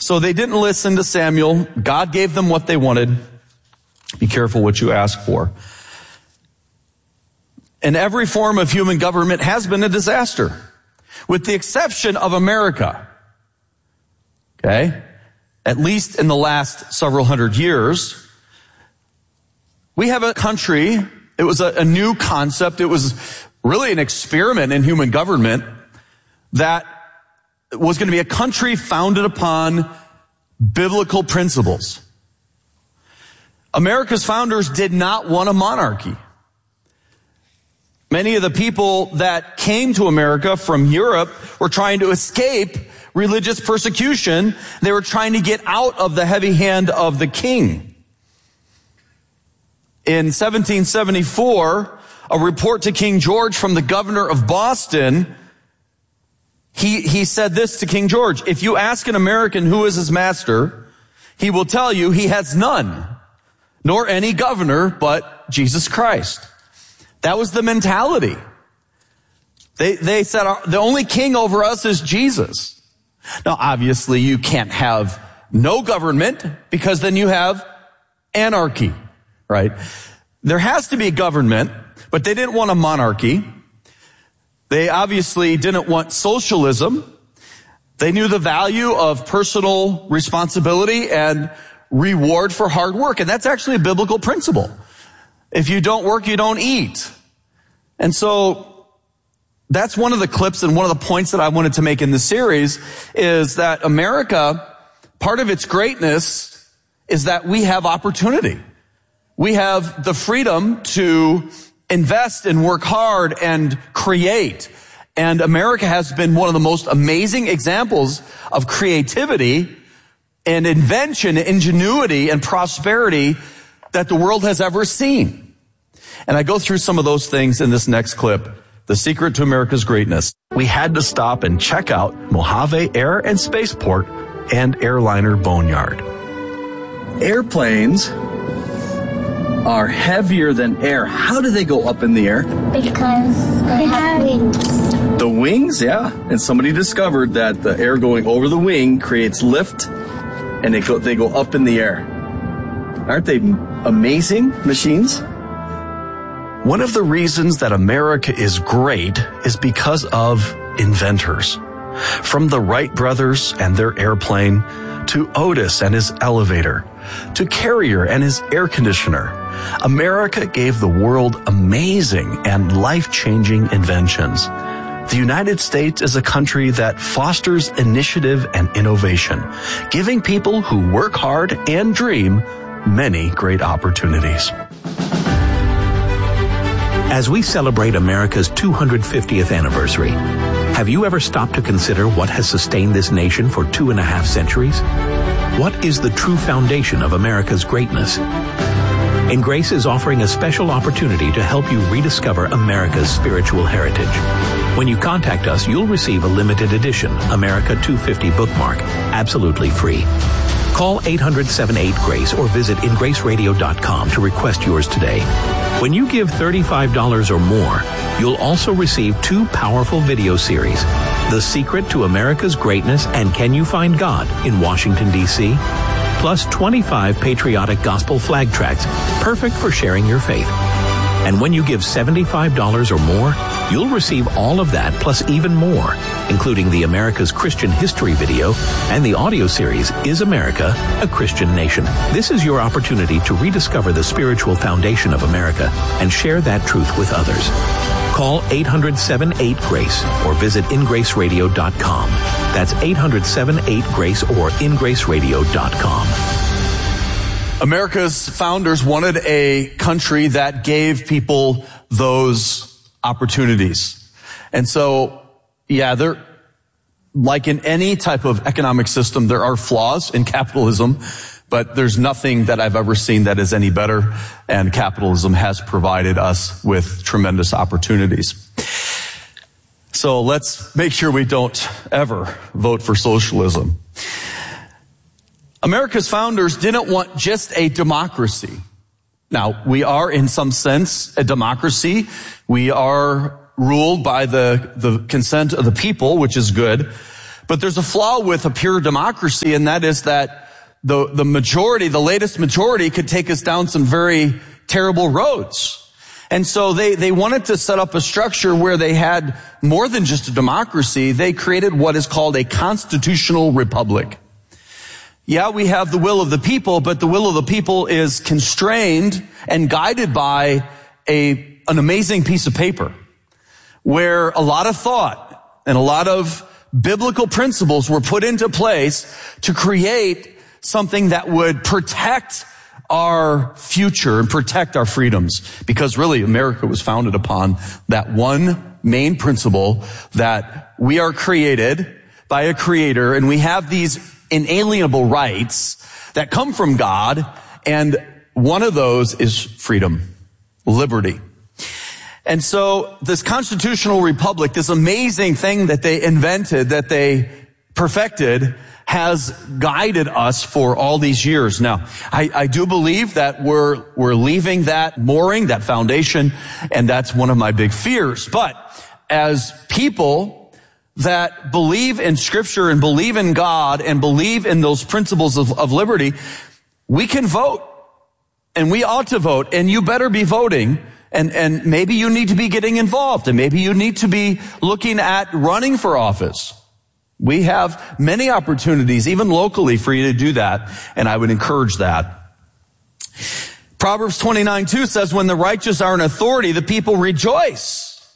So they didn't listen to Samuel. God gave them what they wanted. Be careful what you ask for. And every form of human government has been a disaster, with the exception of America. Okay? At least in the last several hundred years, we have a country. It was a new concept. It was really an experiment in human government that was going to be a country founded upon biblical principles. America's founders did not want a monarchy. Many of the people that came to America from Europe were trying to escape religious persecution. They were trying to get out of the heavy hand of the king. In 1774, a report to King George from the governor of Boston, he said this to King George: if you ask an American who is his master, he will tell you he has none, nor any governor but Jesus Christ. That was the mentality. They said the only king over us is Jesus. Now, obviously, you can't have no government because then you have anarchy, right? There has to be government, but they didn't want a monarchy. They obviously didn't want socialism. They knew the value of personal responsibility and reward for hard work. And that's actually a biblical principle. If you don't work, you don't eat. And so that's one of the clips and one of the points that I wanted to make in this series is that America, part of its greatness is that we have opportunity. We have the freedom to invest and work hard and create. And America has been one of the most amazing examples of creativity and invention, ingenuity, and prosperity that the world has ever seen. And I go through some of those things in this next clip, the secret to America's greatness. We had to stop and check out Mojave Air and Spaceport and Airliner Boneyard. Airplanes are heavier than air. How do they go up in the air? Because they have wings. The wings, yeah. And somebody discovered that the air going over the wing creates lift, and they go up in the air. Aren't they amazing machines? One of the reasons that America is great is because of inventors. From the Wright brothers and their airplane, to Otis and his elevator, to Carrier and his air conditioner, America gave the world amazing and life-changing inventions. The United States is a country that fosters initiative and innovation, giving people who work hard and dream many great opportunities. As we celebrate America's 250th anniversary, have you ever stopped to consider what has sustained this nation for 2.5 centuries? What is the true foundation of America's greatness? And Grace is offering a special opportunity to help you rediscover America's spiritual heritage. When you contact us, you'll receive a limited edition America 250 bookmark, absolutely free. Call 800-78-GRACE or visit ingraceradio.com to request yours today. When you give $35 or more, you'll also receive 2 powerful video series, The Secret to America's Greatness and Can You Find God in Washington, D.C., plus 25 patriotic gospel flag tracts, perfect for sharing your faith. And when you give $75 or more, you'll receive all of that plus even more, including the America's Christian History video and the audio series, Is America a Christian Nation? This is your opportunity to rediscover the spiritual foundation of America and share that truth with others. Call 800-78-GRACE or visit ingraceradio.com. That's 800-78-GRACE or ingraceradio.com. America's founders wanted a country that gave people those opportunities. And so, yeah, there, like in any type of economic system, there are flaws in capitalism, but there's nothing that I've ever seen that is any better, and capitalism has provided us with tremendous opportunities. So let's make sure we don't ever vote for socialism. America's founders didn't want just a democracy. Now, we are in some sense a democracy. We are ruled by the consent of the people, which is good. But there's a flaw with a pure democracy, and that is that the majority, the latest majority, could take us down some very terrible roads. And so they wanted to set up a structure where they had more than just a democracy. They created what is called a constitutional republic. Yeah, we have the will of the people, but the will of the people is constrained and guided by an amazing piece of paper where a lot of thought and a lot of biblical principles were put into place to create something that would protect our future and protect our freedoms. Because really, America was founded upon that one main principle that we are created by a creator, and we have these inalienable rights that come from God, and one of those is freedom, liberty. And so this constitutional republic, this amazing thing that they invented, that they perfected, has guided us for all these years. Now, I do believe that we're leaving that mooring, that foundation, and that's one of my big fears. But as people that believe in Scripture and believe in God and believe in those principles of liberty, we can vote, and we ought to vote, and you better be voting. And maybe you need to be getting involved, and maybe you need to be looking at running for office. We have many opportunities, even locally, for you to do that, and I would encourage that. Proverbs 29:2 says, when the righteous are in authority, the people rejoice.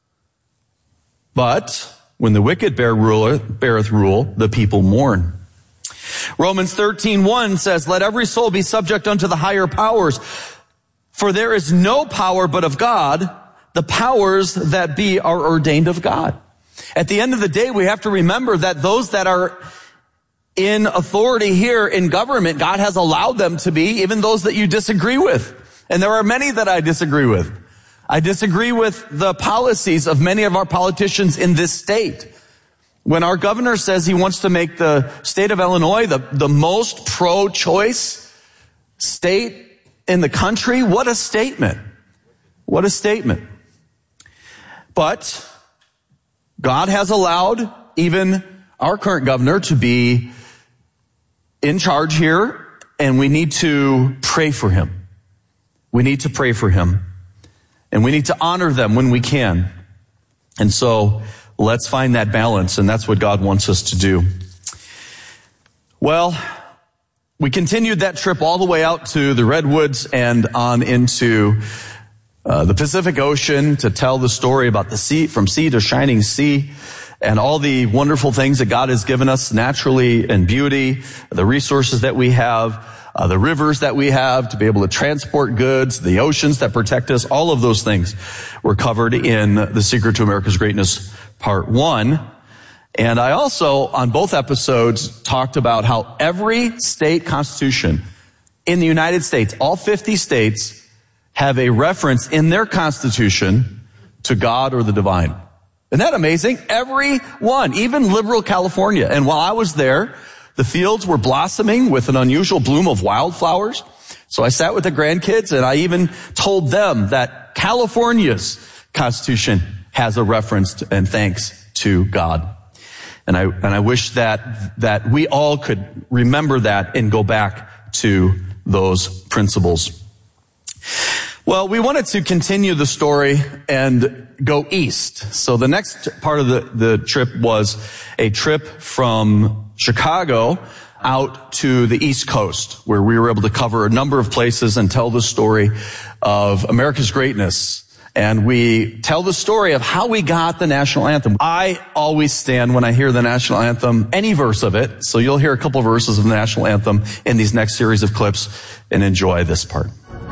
But when the wicked beareth rule, the people mourn. Romans 13:1 says, let every soul be subject unto the higher powers, for there is no power but of God. The powers that be are ordained of God. At the end of the day, we have to remember that those that are in authority here in government, God has allowed them to be, even those that you disagree with. And there are many that I disagree with. I disagree with the policies of many of our politicians in this state. When our governor says he wants to make the state of Illinois the most pro-choice state in the country, what a statement. What a statement. But God has allowed even our current governor to be in charge here, and we need to pray for him. We need to pray for him. And we need to honor them when we can. And so let's find that balance, and that's what God wants us to do. Well, we continued that trip all the way out to the Redwoods and on into the Pacific Ocean to tell the story about the sea, from sea to shining sea, and all the wonderful things that God has given us naturally and beauty, the resources that we have, the rivers that we have to be able to transport goods, the oceans that protect us, all of those things were covered in The Secret to America's Greatness, Part 1. And I also, on both episodes, talked about how every state constitution in the United States, all 50 states, have a reference in their constitution to God or the divine. Isn't that amazing? Every one, even liberal California. And while I was there, the fields were blossoming with an unusual bloom of wildflowers. So I sat with the grandkids, and I even told them that California's constitution has a reference and thanks to God. And I wish that we all could remember that and go back to those principles. Well, we wanted to continue the story and go east. So the next part of the trip was a trip from Chicago out to the East Coast, where we were able to cover a number of places and tell the story of America's greatness. And we tell the story of how we got the national anthem. I always stand when I hear the national anthem, any verse of it. So you'll hear a couple verses of the national anthem in these next series of clips, and enjoy this part.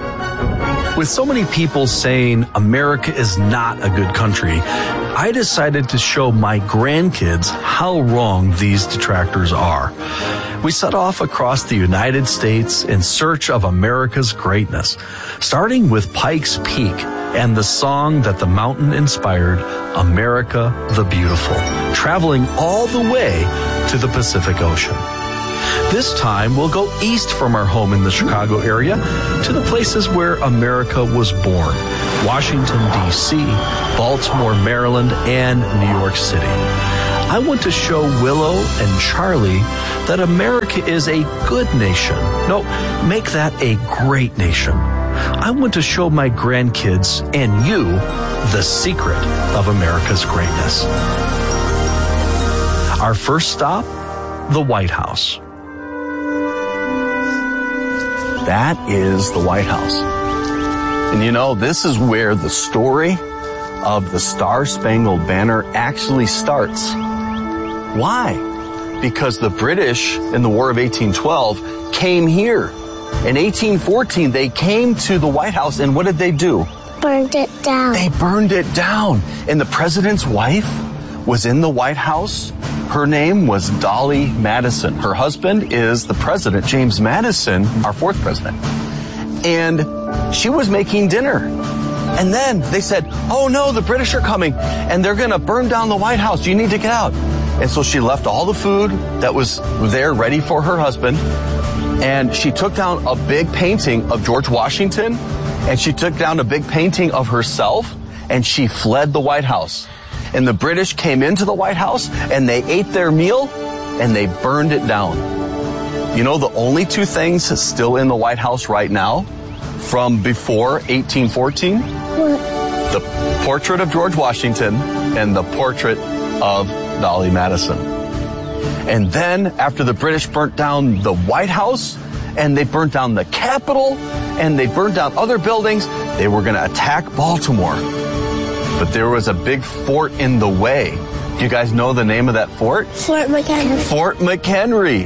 With so many people saying America is not a good country, I decided to show my grandkids how wrong these detractors are. We set off across the United States in search of America's greatness, starting with Pikes Peak and the song that the mountain inspired, America the Beautiful, traveling all the way to the Pacific Ocean. This time, we'll go east from our home in the Chicago area to the places where America was born: Washington, D.C., Baltimore, Maryland, and New York City. I want to show Willow and Charlie that America is a good nation. No, make that a great nation. I want to show my grandkids and you the secret of America's greatness. Our first stop, the White House. That is the White House. And you know, this is where the story of the Star-Spangled Banner actually starts. Why? Because the British in the War of 1812 came here. In 1814, they came to the White House, and what did they do? Burned it down. They burned it down. And the president's wife was in the White House. Her name was Dolly Madison. Her husband is the president, James Madison, our fourth president. And she was making dinner. And then they said, oh no, the British are coming and they're going to burn down the White House. You need to get out. And so she left all the food that was there ready for her husband. And she took down a big painting of George Washington. And she took down a big painting of herself. And she fled the White House. And the British came into the White House and they ate their meal and they burned it down. You know, the only two things still in the White House right now from before 1814? What? The portrait of George Washington and the portrait of Dolly Madison. And then after the British burnt down the White House and they burnt down the Capitol and they burnt down other buildings, they were going to attack Baltimore. But there was a big fort in the way. Do you guys know the name of that fort? Fort McHenry. Fort McHenry.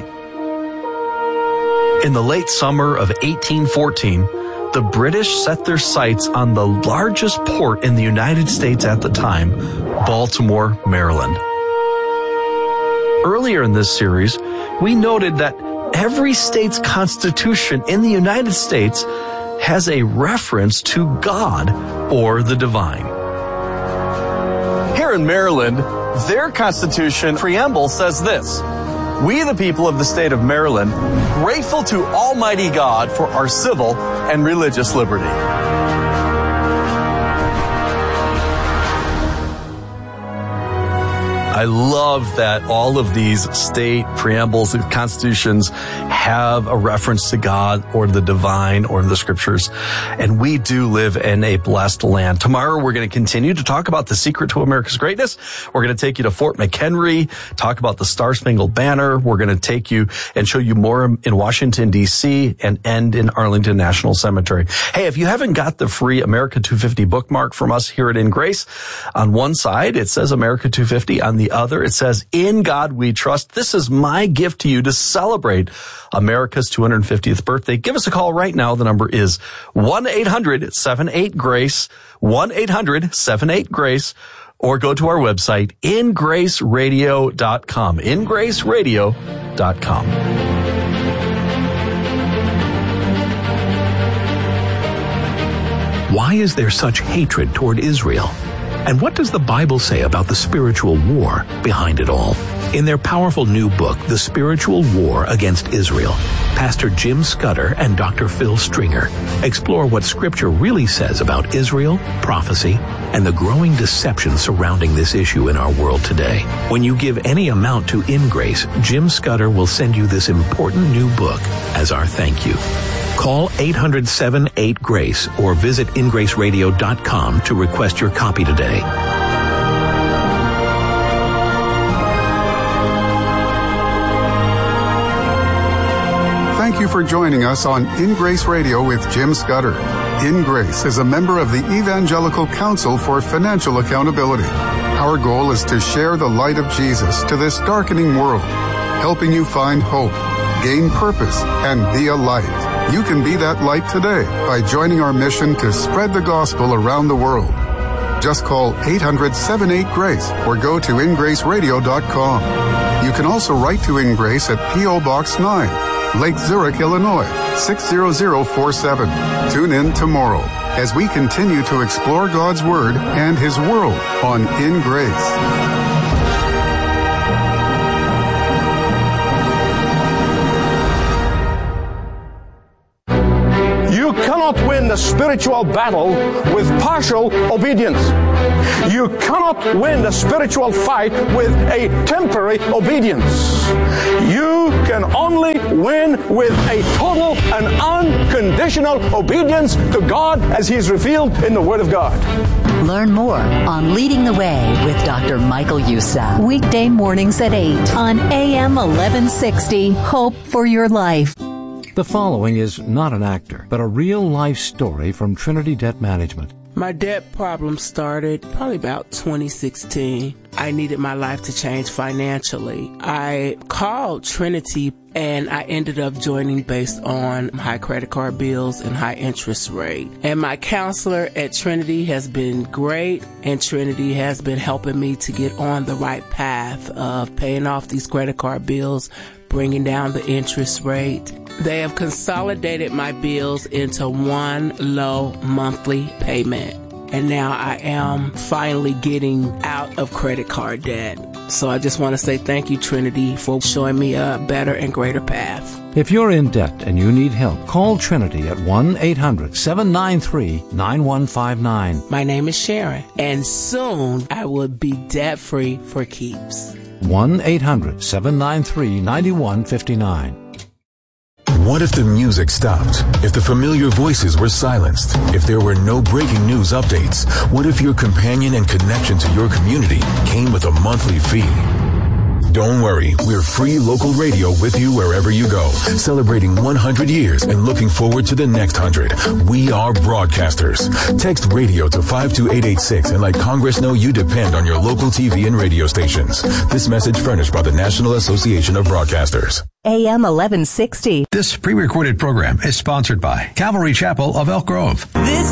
In the late summer of 1814, the British set their sights on the largest port in the United States at the time, Baltimore, Maryland. Earlier in this series, we noted that every state's constitution in the United States has a reference to God or the divine. Here in Maryland, their constitution preamble says this: we, the people of the state of Maryland, grateful to Almighty God for our civil and religious liberty. I love that all of these state preambles and constitutions have a reference to God or the divine or the scriptures. And we do live in a blessed land. Tomorrow, we're going to continue to talk about the secret to America's greatness. We're going to take you to Fort McHenry, talk about the Star-Spangled Banner. We're going to take you and show you more in Washington, D.C. and end in Arlington National Cemetery. Hey, if you haven't got the free America 250 bookmark from us here at In Grace, on one side, it says America 250. On the other, it says, In God We Trust. This is my gift to you to celebrate America's 250th birthday. Give us a call right now. The number is 1-800-78-GRACE, 1-800-78-GRACE, or go to our website, ingraceradio.com, ingraceradio.com. Why is there such hatred toward Israel? And what does the Bible say about the spiritual war behind it all? In their powerful new book, The Spiritual War Against Israel, Pastor Jim Scudder and Dr. Phil Stringer explore what Scripture really says about Israel, prophecy, and the growing deception surrounding this issue in our world today. When you give any amount to In Grace, Jim Scudder will send you this important new book as our thank you. Call 800-78-GRACE or visit ingraceradio.com to request your copy today. Thank you for joining us on In Grace Radio with Jim Scudder. In Grace is a member of the Evangelical Council for Financial Accountability. Our goal is to share the light of Jesus to this darkening world, helping you find hope, gain purpose, and be a light. You can be that light today by joining our mission to spread the gospel around the world. Just call 800-78-GRACE or go to ingraceradio.com. You can also write to In Grace at P.O. Box 9, Lake Zurich, Illinois, 60047. Tune in tomorrow as we continue to explore God's Word and His world on In Grace. You come cannot win the spiritual battle with partial obedience. You cannot win the spiritual fight with a temporary obedience. You can only win with a total and unconditional obedience to God as He's revealed in the Word of God. Learn more on Leading the Way with Dr. Michael Youssef. Weekday mornings at 8 on AM 1160. Hope for your life. The following is not an actor, but a real-life story from Trinity Debt Management. My debt problem started probably about 2016. I needed my life to change financially. I called Trinity and I ended up joining based on high credit card bills and high interest rate. And my counselor at Trinity has been great, and Trinity has been helping me to get on the right path of paying off these credit card bills, bringing down the interest rate. They have consolidated my bills into one low monthly payment. And now I am finally getting out of credit card debt. So I just want to say thank you, Trinity, for showing me a better and greater path. If you're in debt and you need help, call Trinity at 1-800-793-9159. My name is Sharon, and soon I will be debt-free for keeps. 1-800-793-9159. What if the music stopped? If the familiar voices were silenced? If there were no breaking news updates? What if your companion and connection to your community came with a monthly fee? Don't worry, we're free local radio with you wherever you go, celebrating 100 years and looking forward to the next 100. We are broadcasters. Text radio to 52886 and let Congress know you depend on your local TV and radio stations. This message furnished by the National Association of Broadcasters. AM 1160. This pre-recorded program is sponsored by Calvary Chapel of Elk Grove. This